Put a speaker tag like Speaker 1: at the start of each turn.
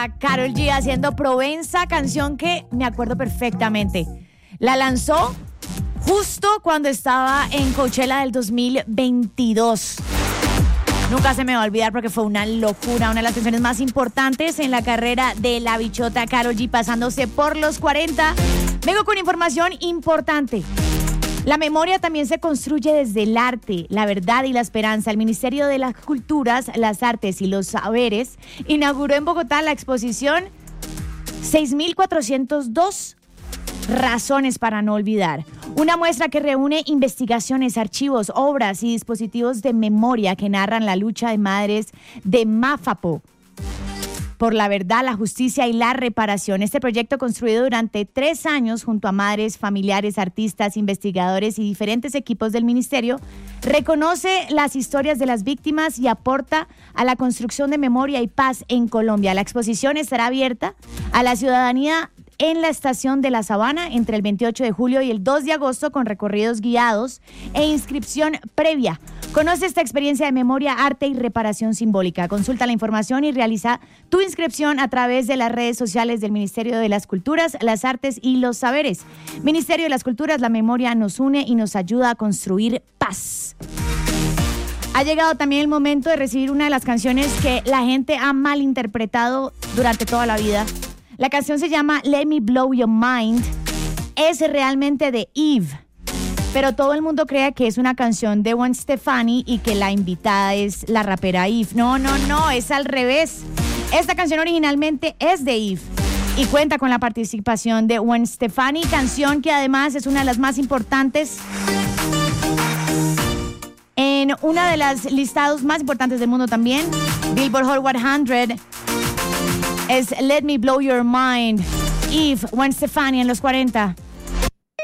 Speaker 1: era Karol G haciendo Provenza, canción que me acuerdo perfectamente. La lanzó justo cuando estaba en Coachella del 2022. Nunca se me va a olvidar porque fue una locura, una de las canciones más importantes en la carrera de la bichota Karol G, pasándose por los 40. Vengo con información importante. La memoria también se construye desde el arte, la verdad y la esperanza. El Ministerio de las Culturas, las Artes y los Saberes inauguró en Bogotá la exposición 6.402 razones para no olvidar. Una muestra que reúne investigaciones, archivos, obras y dispositivos de memoria que narran la lucha de madres de Máfapo por la verdad, la justicia y la reparación. Este proyecto, construido durante 3 años junto a madres, familiares, artistas, investigadores y diferentes equipos del ministerio, reconoce las historias de las víctimas y aporta a la construcción de memoria y paz en Colombia. La exposición estará abierta a la ciudadanía en la estación de La Sabana entre el 28 de julio y el 2 de agosto con recorridos guiados e inscripción previa. Conoce esta experiencia de memoria, arte y reparación simbólica. Consulta la información y realiza tu inscripción a través de las redes sociales del Ministerio de las Culturas, las Artes y los Saberes. Ministerio de las Culturas, la memoria nos une y nos ayuda a construir paz. Ha llegado también el momento de recibir una de las canciones que la gente ha malinterpretado durante toda la vida. La canción se llama Let Me Blow Your Mind. Es realmente de Eve, pero todo el mundo cree que es una canción de Gwen Stefani y que la invitada es la rapera Eve. No, es al revés. Esta canción originalmente es de Eve y cuenta con la participación de Gwen Stefani, canción que además es una de las más importantes en una de las listados más importantes del mundo también, Billboard Hot 100. Es Let Me Blow Your Mind, Eve, Gwen Stefani en los 40.